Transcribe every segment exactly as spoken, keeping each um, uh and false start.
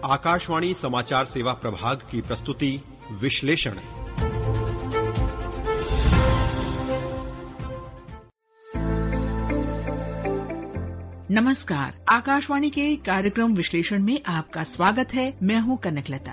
आकाशवाणी समाचार सेवा प्रभाग की प्रस्तुति विश्लेषण। नमस्कार, आकाशवाणी के कार्यक्रम विश्लेषण में आपका स्वागत है। मैं हूं कनकलता।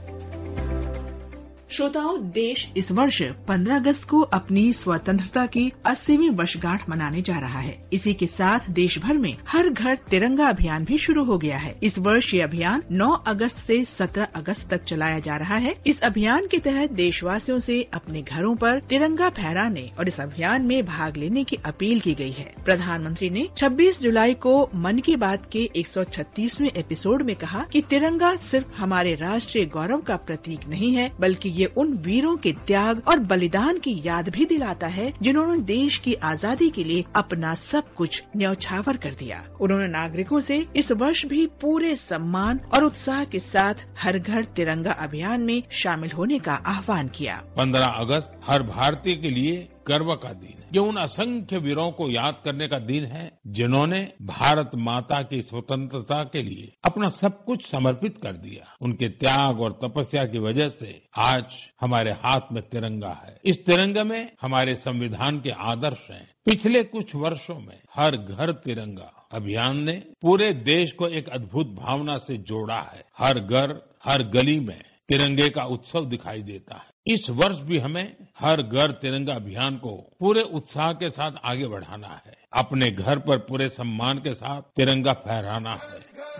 श्रोताओं, देश इस वर्ष पंद्रह अगस्त को अपनी स्वतंत्रता की अस्सीवीं वर्षगांठ मनाने जा रहा है। इसी के साथ देश भर में हर घर तिरंगा अभियान भी शुरू हो गया है। इस वर्ष ये अभियान नौ अगस्त से सत्रह अगस्त तक चलाया जा रहा है। इस अभियान के तहत देशवासियों से अपने घरों पर तिरंगा फहराने और इस अभियान में भाग लेने की अपील की गई है। प्रधानमंत्री ने छब्बीस जुलाई को मन की बात के एक सौ छत्तीसवें एपिसोड में कहा कि तिरंगा सिर्फ हमारे राष्ट्रीय गौरव का प्रतीक नहीं है, बल्कि ये उन वीरों के त्याग और बलिदान की याद भी दिलाता है जिन्होंने देश की आजादी के लिए अपना सब कुछ न्यौछावर कर दिया। उन्होंने नागरिकों से इस वर्ष भी पूरे सम्मान और उत्साह के साथ हर घर तिरंगा अभियान में शामिल होने का आह्वान किया। पंद्रह अगस्त हर भारतीय के लिए गर्व का दिन है। ये उन असंख्य वीरों को याद करने का दिन है जिन्होंने भारत माता की स्वतंत्रता के लिए अपना सब कुछ समर्पित कर दिया। उनके त्याग और तपस्या की वजह से आज हमारे हाथ में तिरंगा है। इस तिरंगे में हमारे संविधान के आदर्श हैं। पिछले कुछ वर्षों में हर घर तिरंगा अभियान ने पूरे देश को एक अद्भुत भावना से जोड़ा है। हर घर, हर गली में तिरंगे का उत्सव दिखाई देता है। इस वर्ष भी हमें हर घर तिरंगा अभियान को पूरे उत्साह के साथ आगे बढ़ाना है। अपने घर पर पूरे सम्मान के साथ तिरंगा फहराना है।